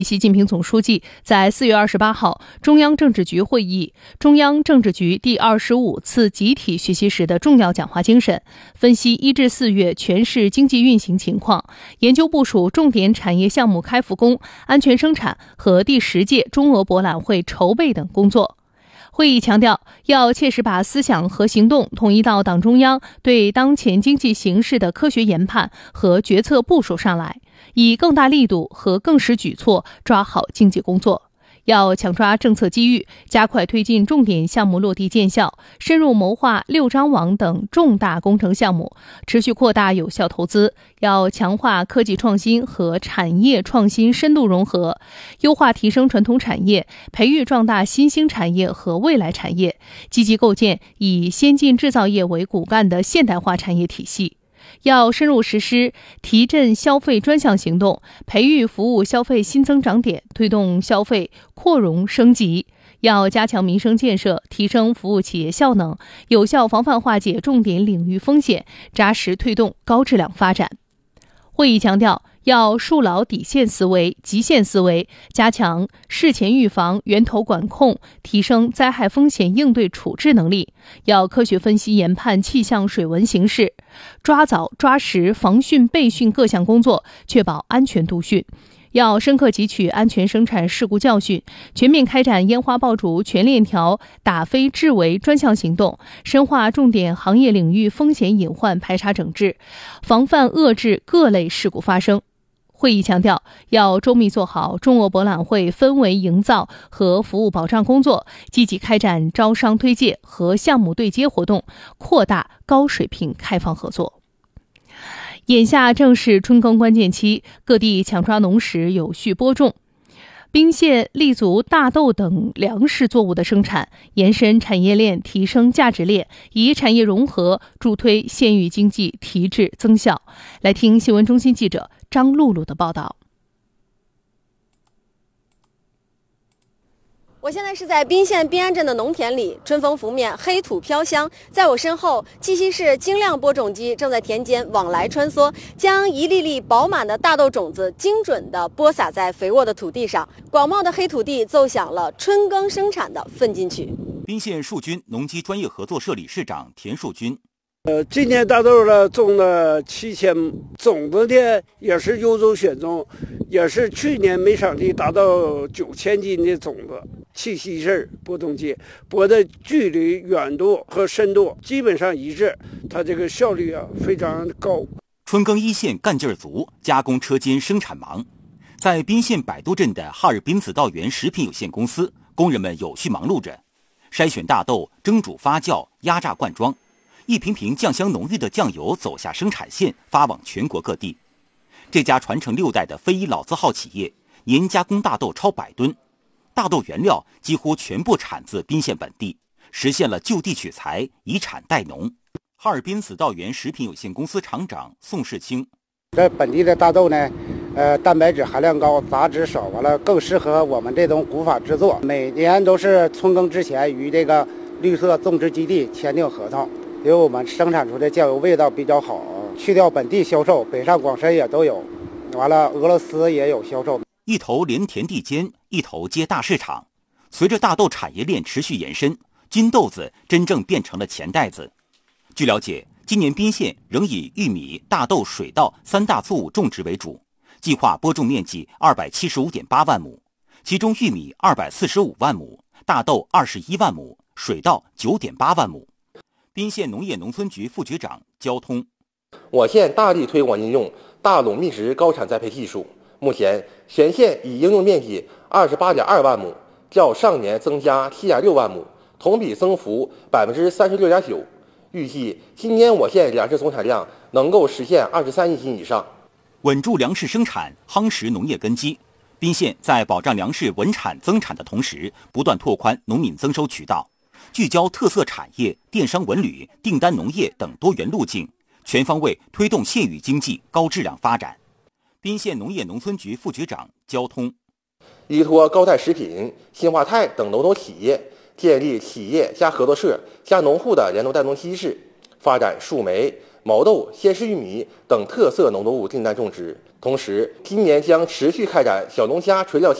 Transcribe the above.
习近平总书记在4月28号中央政治局会议、中央政治局第25次集体学习时的重要讲话精神，分析1至4月全市经济运行情况，研究部署重点产业项目开复工、安全生产和第10届中俄博览会筹备等工作。会议强调，要切实把思想和行动统一到党中央对当前经济形势的科学研判和决策部署上来，以更大力度和更实举措抓好经济工作。要强抓政策机遇，加快推进重点项目落地见效，深入谋划6张网等重大工程项目，持续扩大有效投资。要强化科技创新和产业创新深度融合，优化提升传统产业，培育壮大新兴产业和未来产业，积极构建以先进制造业为骨干的现代化产业体系。要深入实施提振消费专项行动，培育服务消费新增长点，推动消费扩容升级。要加强民生建设，提升服务企业效能，有效防范化解重点领域风险，扎实推动高质量发展。会议强调，要树牢底线思维、极限思维，加强事前预防、源头管控，提升灾害风险应对处置能力。要科学分析研判气象水文形势，抓早抓实防汛备汛各项工作，确保安全度汛。要深刻汲取安全生产事故教训，全面开展烟花爆竹全链条打非治围专项行动，深化重点行业领域风险隐患排查整治，防范遏制各类事故发生。会议强调，要周密做好中俄博览会氛围营造和服务保障工作，积极开展招商推介和项目对接活动，扩大高水平开放合作。眼下正是春耕关键期，各地抢抓农时有序播种。宾县立足大豆等粮食作物的生产，延伸产业链，提升价值链，以产业融合助推县域经济提质增效。来听新闻中心记者张露露的报道。 我现在是在宾县宾安镇的农田里，春风拂面，黑土飘香。在我身后，绩溪市精量播种机正在田间往来穿梭，将一粒粒饱满的大豆种子精准地播撒在肥沃的土地上。广袤的黑土地奏响了春耕生产的奋进曲。 宾县树军农机专业合作社理事长田树军。 今年大豆呢种了7000，种子呢也是优州选种，也是去年每场地达到9000斤的种子。气息式播种机播的距离、远度和深度基本上一致，它这个效率非常高。 春耕一线干劲儿足，加工车间生产忙。在宾县百渡镇的哈尔滨子稻园食品有限公司，工人们有序忙碌着，筛选大豆、蒸煮发酵、压榨灌装，一瓶瓶酱香浓郁的酱油走下生产线，发往全国各地。这家传承6代的非遗老字号企业，年加工大豆超100吨。大豆原料几乎全部产自宾县本地，实现了就地取材、以产代农。哈尔滨子稻园食品有限公司厂长宋世清： 这本地的大豆呢，蛋白质含量高，杂质少，完了更适合我们这种古法制作。每年都是春耕之前与这个绿色种植基地签订合同，因为我们生产出的酱油味道比较好，去掉本地销售，北上广深也都有，完了俄罗斯也有销售。 一头连田地间，一头接大市场。随着大豆产业链持续延伸，军豆子真正变成了钱袋子。据了解，今年宾县仍以玉米、大豆、水稻3大作物种植为主，计划播种面积275.8万亩，其中玉米245万亩，大豆21万亩，水稻9.8万亩。宾县农业农村局副局长交通： 我县大力推广应用大垄密实高产栽培技术。目前，全县已应用面积28.2万亩，较上年增加7.6万亩，同比增幅36.9%。预计今年我县粮食总产量能够实现23亿斤以上。 稳住粮食生产，夯实农业根基。宾县在保障粮食稳产增产的同时，不断拓宽农民增收渠道，聚焦特色产业、电商文旅、订单农业等多元路径，全方位推动县域经济高质量发展。宾县农业农村局副局长交通： 依托高泰食品、新华泰等龙头企业，建立企业加合作社加农户的联动带动机制，发展树莓、毛豆、鲜食玉米等特色农作物订单种植， 同时，今年将持续开展小龙虾垂钓期